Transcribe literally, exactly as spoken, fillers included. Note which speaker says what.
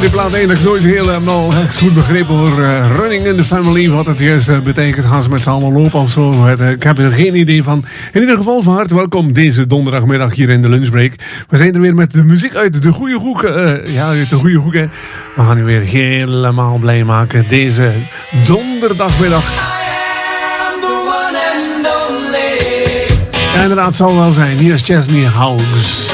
Speaker 1: die plaat eigenlijk nooit helemaal goed begrepen over uh, Running in the Family. Wat het juist uh, betekent. Gaan ze met z'n allen lopen of zo? Het, uh, ik heb er geen idee van. In ieder geval van harte welkom deze donderdagmiddag hier in de lunchbreak. We zijn er weer met de muziek uit de goede hoek. Uh, ja, uit de goede hoek. Hè. We gaan u weer helemaal blij maken deze donderdagmiddag. Ja, inderdaad, het zal wel zijn. Hier is Chesney Hawkes.